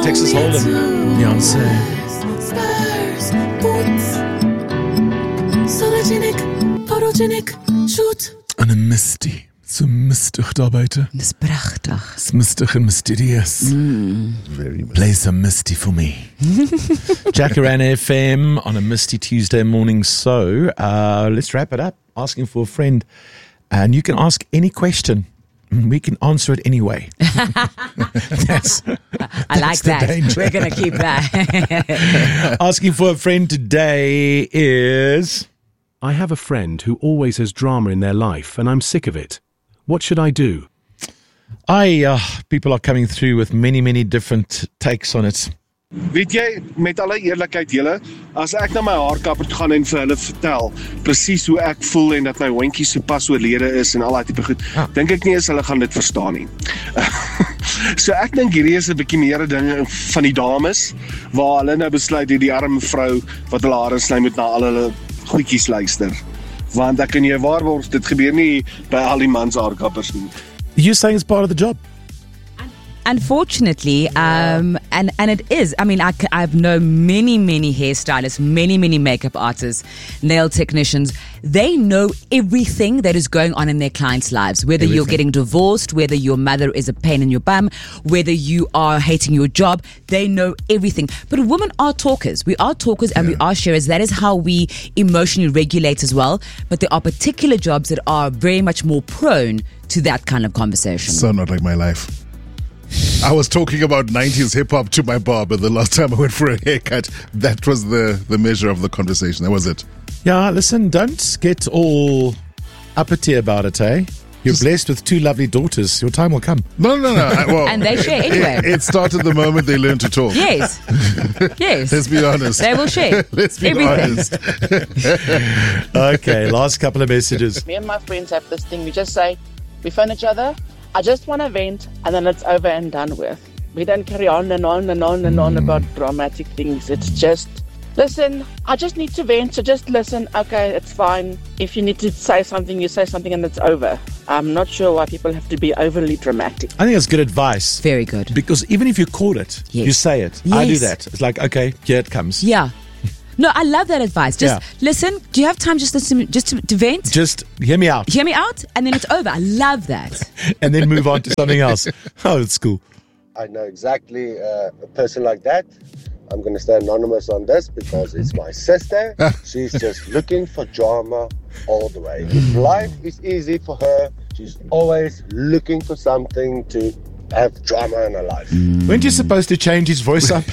Texas Hold'em. Beyonce. Spurs, boots, sologenic, photogenic, shoot. En 'n misty. So mistig daar buite. Dis pragtig. It's mistig and mysterious. Very much. Play some misty for me. Jacaranda FM on a misty Tuesday morning. So let's wrap it up. Asking for a friend. And you can ask any question. We can answer it anyway. that's I like the that. danger. We're going to keep that. Asking for a friend today is... I have a friend who always has drama in their life and I'm sick of it. What should I do? People are coming through with many different takes on it. Weet jy, met alle eerlikheid julle, as ek na my haarkapper toe gaan en vir hulle vertel presies hoe ek voel en dat my hondjie so pas oorlede is en al daai tipe goed, dink ek nie eens hulle gaan dit verstaan nie. So ek dink hierdie is 'n bietjie meer 'n ding van die dames waar hulle nou besluit die arme vrou wat hulle hare sny moet na al hulle goedjies luister. Want ek kan jou waarborg, dit gebeur nie by al die mans haarkappers nie. You're saying it's part of the job. Unfortunately, and it is. I mean, I've known many hairstylists, many makeup artists, nail technicians. They know everything that is going on in their clients' lives. Whether you're getting divorced, whether your mother is a pain in your bum, whether you are hating your job, they know everything. But women are talkers. We are talkers and we are sharers. That is how we emotionally regulate as well. But there are particular jobs that are very much more prone to that kind of conversation. So not like my life. I was talking about 90s hip-hop to my barber the last time I went for a haircut. That was the measure of the conversation. That was it. Yeah, listen, don't get all uppity about it, eh? You're blessed with 2 lovely daughters. Your time will come. No. Well, And they share anyway. It started the moment they learned to talk. Yes. Yes. Let's be honest. They will share. Let's be everything. honest. Okay, last couple of messages. Me and my friends have this thing. We just say, we phone each other. I just want to vent, and then it's over and done with. We don't carry on and on and on and on about dramatic things. It's just, listen, I just need to vent, so just listen. Okay, it's fine. If you need to say something, you say something and it's over. I'm not sure why people have to be overly dramatic. I think that's good advice. Very good. Because even if you call it, Yes. you say it. Yes. I do that. It's like, okay, here it comes. Yeah. No, I love that advice. Just listen. Do you have time just to vent? Just hear me out. Hear me out, and then it's over. I love that. And then move on to something else. Oh, it's cool. I know exactly a person like that. I'm going to stay anonymous on this because it's my sister. She's just looking for drama all the way. If life is easy for her, she's always looking for something to have drama in her life. Weren't you supposed to change his voice up?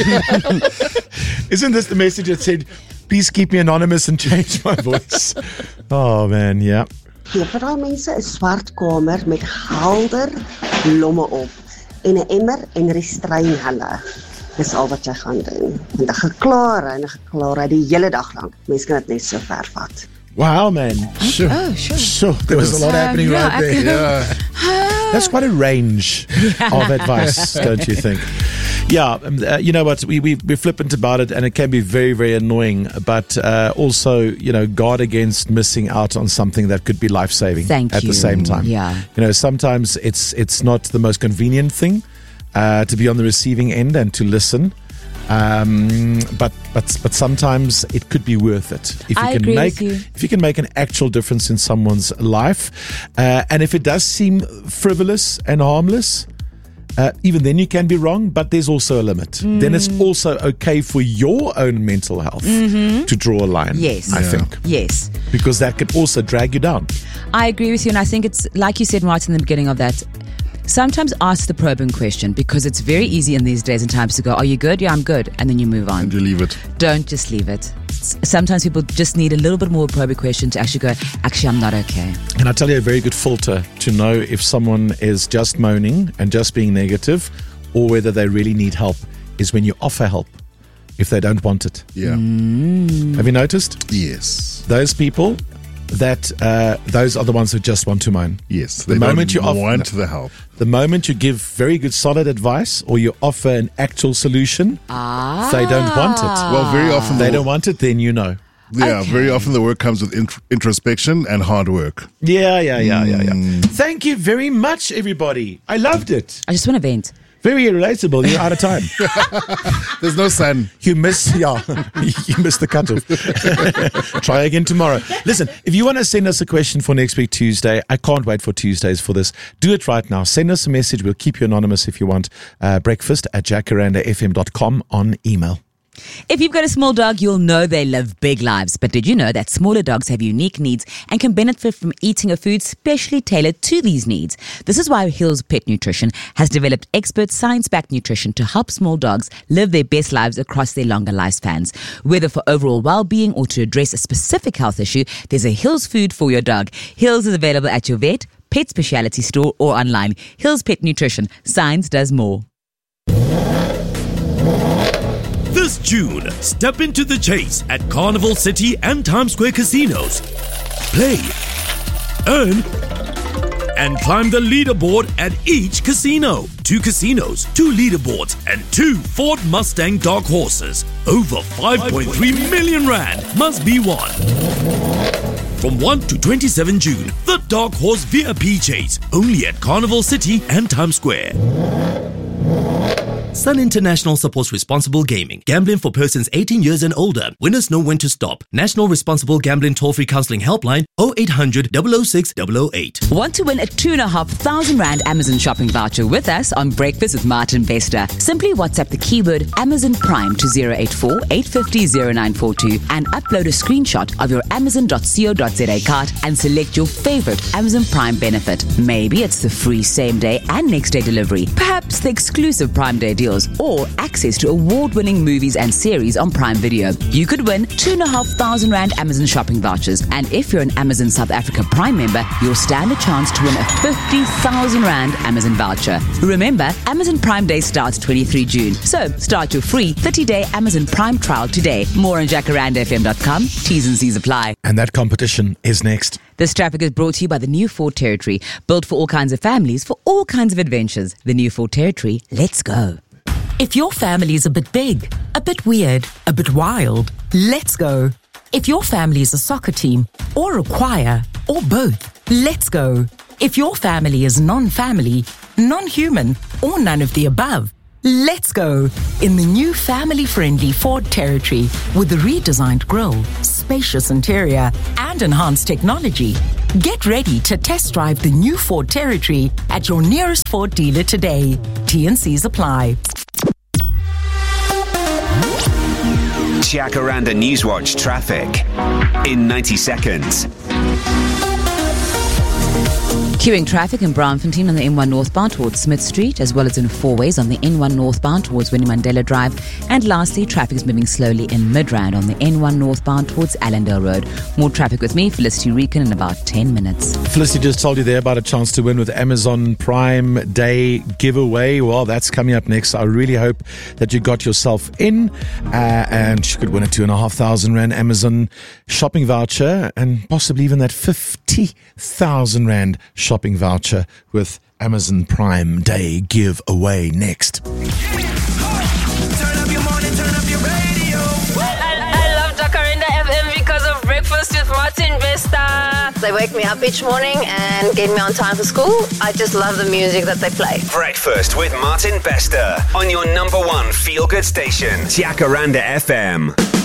Isn't this the message that said, please keep me anonymous and change my voice? Oh, man, yeah. Vir daai mense 'n swart kamer met helder blomme op en 'n emmer en restrein hulle. Dis al wat jy gaan doen. En dan geklaar die hele dag lank. Mense kan dit net so ver vat. Wow, man. Sure. Oh, sure. Sure. There was a lot happening yeah, right there. Yeah. That's quite a range of advice, don't you think? Yeah, you know what, we're flippant about it and it can be very annoying, but also, guard against missing out on something that could be life-saving at the same time. Yeah. Sometimes it's not the most convenient thing to be on the receiving end and to listen. But sometimes it could be worth it if you can make an actual difference in someone's life, and if it does seem frivolous and harmless, even then you can be wrong, but there's also a limit. Then it's also okay for your own mental health to draw a line. Yes, I think yes, because that could also drag you down. I agree with you, and I think it's like you said right in the beginning of that. Sometimes ask the probing question, because it's very easy in these days and times to go, are you good? Yeah, I'm good. And then you move on. And you leave it. Don't just leave it. Sometimes people just need a little bit more probing question to actually go, actually, I'm not okay. And I tell you, a very good filter to know if someone is just moaning and just being negative or whether they really need help is when you offer help if they don't want it. Yeah. Have you noticed? Yes. Those people, those are the ones who just want to moan. Yes. The moment you want the help. The moment you give very good solid advice or you offer an actual solution, they don't want it. Well, very often they don't want it, then you know. Yeah, very often the work comes with introspection and hard work. Yeah. Thank you very much, everybody. I loved it. I just want to vent. Very relatable. You're out of time. There's no sun. You missed the cutoff. Try again tomorrow. Listen, if you want to send us a question for next week, Tuesday, I can't wait for Tuesdays for this. Do it right now. Send us a message. We'll keep you anonymous if you want. breakfast@jacarandafm.com on email. If you've got a small dog, you'll know they live big lives. But did you know that smaller dogs have unique needs and can benefit from eating a food specially tailored to these needs? This is why Hills Pet Nutrition has developed expert science-backed nutrition to help small dogs live their best lives across their longer lifespans. Whether for overall well-being or to address a specific health issue, there's a Hills food for your dog. Hills is available at your vet, pet specialty store or online. Hills Pet Nutrition. Science does more. This June, step into the chase at Carnival City and Times Square casinos. Play, earn, and climb the leaderboard at each casino. 2 casinos, 2 leaderboards, and 2 Ford Mustang Dark Horses. Over 5.3 million rand must be won. From 1 to 27 June, the Dark Horse VIP Chase, only at Carnival City and Times Square. Sun International supports responsible gaming. Gambling for persons 18 years and older. Winners know when to stop. National Responsible Gambling Toll-Free Counseling Helpline 0800 006 008. Want to win a 2,500 Rand Amazon shopping voucher with us on Breakfast with Martin Bester? Simply WhatsApp the keyword Amazon Prime to 084 850 0942 and upload a screenshot of your amazon.co.za card and select your favorite Amazon Prime benefit. Maybe it's the free same-day and next-day delivery. Perhaps the exclusive Prime Day deals or access to award-winning movies and series on Prime Video. You could win 2,500 Rand Amazon shopping vouchers, and if you're an Amazon South Africa Prime member, you'll stand a chance to win a 50,000 Rand Amazon voucher. Remember, Amazon Prime Day starts 23 June, so start your free 30-day Amazon Prime trial today. More on jacarandafm.com. T's and C's apply. And that competition is next. This traffic is brought to you by the new Ford Territory, built for all kinds of families, for all kinds of adventures. The new Ford Territory. Let's go. If your family is a bit big, a bit weird, a bit wild, let's go. If your family is a soccer team, or a choir, or both, let's go. If your family is non-family, non-human, or none of the above, let's go in the new family-friendly Ford Territory with the redesigned grille, spacious interior, and enhanced technology. Get ready to test drive the new Ford Territory at your nearest Ford dealer today. T&Cs apply. Jacaranda Newswatch traffic in 90 seconds. Queuing traffic in Braamfontein on the N1 northbound towards Smith Street, as well as in Fourways on the N1 northbound towards Winnie Mandela Drive. And lastly, traffic is moving slowly in Midrand on the N1 northbound towards Allendale Road. More traffic with me, Felicity Reekon, in about 10 minutes. Felicity just told you there about a chance to win with Amazon Prime Day giveaway. Well, that's coming up next. I really hope that you got yourself in and you could win a 2,500 Rand Amazon shopping voucher and possibly even that 50,000 Rand shopping voucher with Amazon Prime Day giveaway next. Turn up your morning, turn up your radio. I love Jacaranda FM because of Breakfast with Martin Bester. They wake me up each morning and get me on time for school. I just love the music that they play. Breakfast with Martin Bester on your number 1 feel-good station, Jacaranda FM.